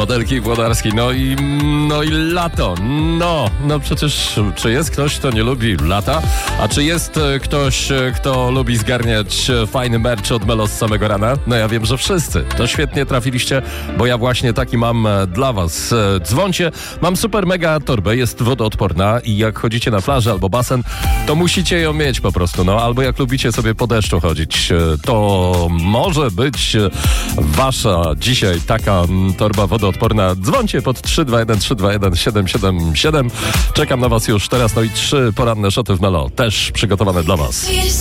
Modelki Włodarskiej, no i lato. No przecież czy jest ktoś, kto nie lubi lata? A czy jest ktoś, kto lubi zgarniać fajny merch od Melo z samego rana? No ja wiem, że wszyscy. To świetnie trafiliście, bo ja właśnie taki mam dla was. Dzwońcie, mam super mega torbę, jest wodoodporna i jak chodzicie na plażę albo basen, to musicie ją mieć po prostu, no albo jak lubicie sobie po deszczu chodzić, to może być wasza dzisiaj taka torba wodoodporna. Dzwońcie pod 321 321 777. Czekam na was już teraz, no i 3 poranne szoty w Melo, też przygotowane dla was.